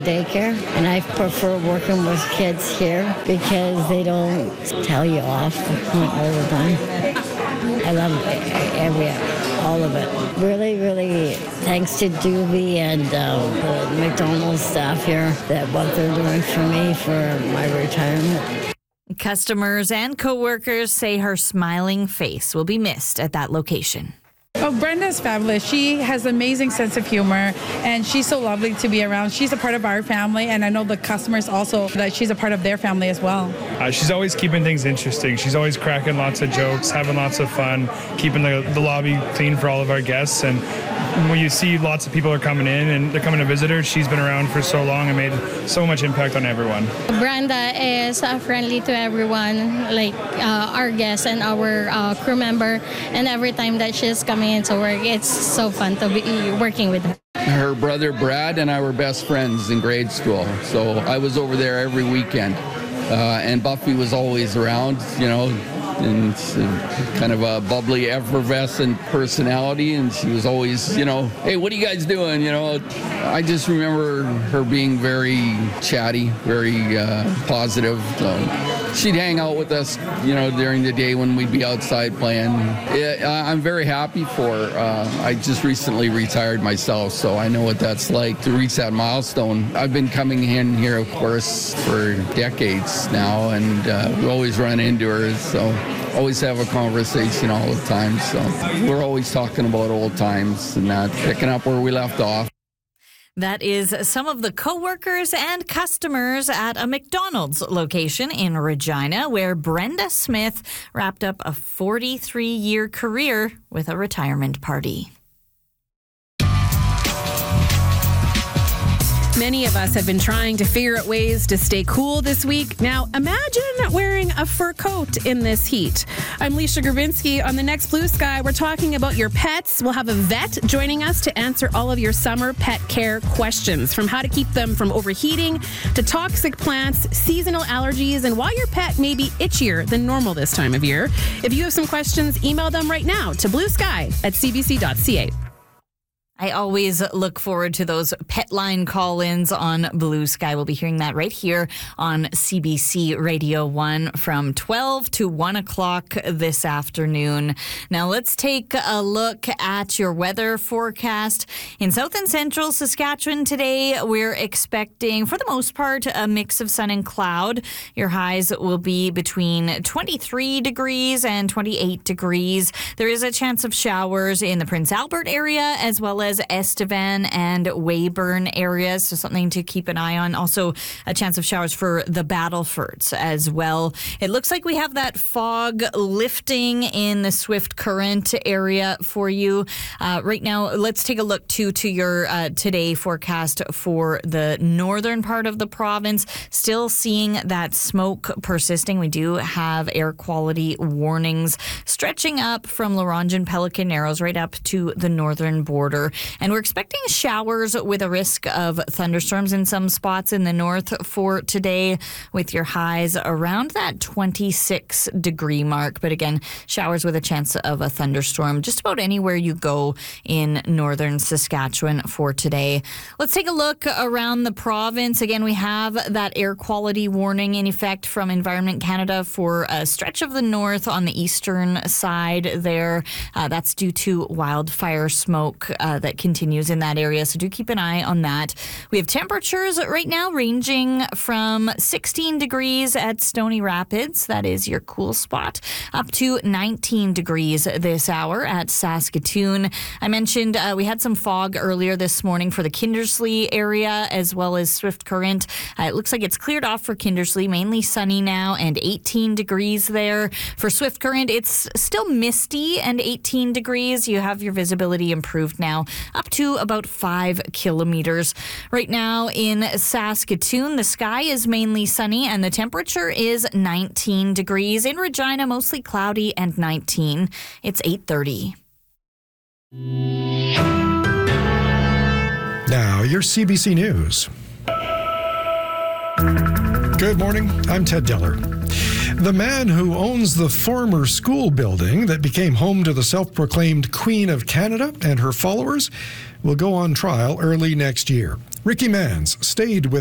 daycare, and I prefer working with kids here because they don't tell you off all the time. I love all of it. Really, really thanks to Doobie and the McDonald's staff here that what they're doing for me for my retirement. Customers and coworkers say her smiling face will be missed at that location. Oh, Brenda's fabulous. She has an amazing sense of humor, and she's so lovely to be around. She's a part of our family, and I know the customers also that she's a part of their family as well. She's always keeping things interesting. She's always cracking lots of jokes, having lots of fun, keeping the lobby clean for all of our guests. And when you see lots of people are coming in and they're coming to visit her, she's been around for so long and made so much impact on everyone. Brenda is friendly to everyone, like our guests and our crew member. And every time that she's coming into work, it's so fun to be working with her. Her brother Brad and I were best friends in grade school, so I was over there every weekend. And Buffy was always around, and kind of a bubbly, effervescent personality, and she was always, hey, what are you guys doing? I just remember her being very chatty, very positive. She'd hang out with us, during the day when we'd be outside playing. I'm very happy for her. I just recently retired myself, so I know what that's like to reach that milestone. I've been coming in here, of course, for decades now, and we always run into her, so always have a conversation all the time. So we're always talking about old times and that, picking up where we left off. That is some of the coworkers and customers at a McDonald's location in Regina, where Brenda Smith wrapped up a 43-year career with a retirement party. Many of us have been trying to figure out ways to stay cool this week. Now, imagine wearing a fur coat in this heat. I'm Leisha Gravinsky. On the next Blue Sky, we're talking about your pets. We'll have a vet joining us to answer all of your summer pet care questions, from how to keep them from overheating to toxic plants, seasonal allergies, and why your pet may be itchier than normal this time of year. If you have some questions, email them right now to bluesky@cbc.ca. I always look forward to those pet line call-ins on Blue Sky. We'll be hearing that right here on CBC Radio 1 from 12 to 1 o'clock this afternoon. Now let's take a look at your weather forecast. In south and central Saskatchewan today, we're expecting, for the most part, a mix of sun and cloud. Your highs will be between 23 degrees and 28 degrees. There is a chance of showers in the Prince Albert area as well as Estevan and Weyburn areas, so something to keep an eye on. Also, a chance of showers for the Battlefords as well. It looks like we have that fog lifting in the Swift Current area for you. Right now, let's take a look to your today forecast for the northern part of the province. Still seeing that smoke persisting. We do have air quality warnings stretching up from La Ronge and Pelican Narrows right up to the northern border. And we're expecting showers with a risk of thunderstorms in some spots in the north for today, with your highs around that 26-degree mark. But again, showers with a chance of a thunderstorm just about anywhere you go in northern Saskatchewan for today. Let's take a look around the province. Again, we have that air quality warning in effect from Environment Canada for a stretch of the north on the eastern side there. That's due to wildfire smoke that continues in that area, so do keep an eye on that. We have temperatures right now ranging from 16 degrees at Stony Rapids, that is your cool spot, up to 19 degrees this hour at Saskatoon. I mentioned we had some fog earlier this morning for the Kindersley area as well as Swift Current. It looks like it's cleared off for Kindersley, mainly sunny now and 18 degrees there. For Swift Current, it's still misty and 18 degrees. You have your visibility improved now up to about 5 kilometers. Right now in Saskatoon, the sky is mainly sunny and the temperature is 19 degrees. In Regina, mostly cloudy and 19. It's 8:30. Now, your CBC News. Good morning. I'm Ted Diller. The man who owns the former school building that became home to the self-proclaimed Queen of Canada and her followers will go on trial early next year. Ricky Mans stayed with